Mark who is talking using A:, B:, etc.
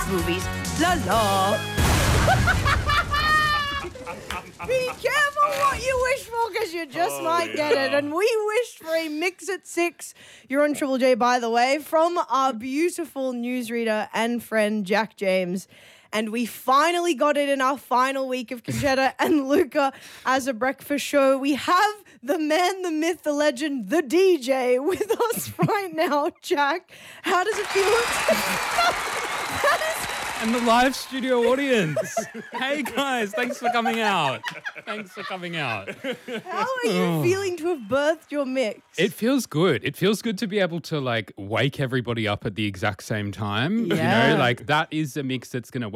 A: movies. La la. Be careful what you wish for, because you just might get it. And we wished for a Mix at 6. You're on Triple J, by the way, from our beautiful newsreader and friend, Jack James. And we finally got it in our final week of Conchetta and Luca as a breakfast show. We have the man, the myth, the legend, the DJ with us right now. Jack, how does it feel?
B: And the live studio audience. Hey, guys, thanks for coming out.
A: How are you feeling to have birthed your mix?
B: It feels good. It feels good to be able to, like, wake everybody up at the exact same time.
A: Yeah.
B: You know, like, that is a mix that's going to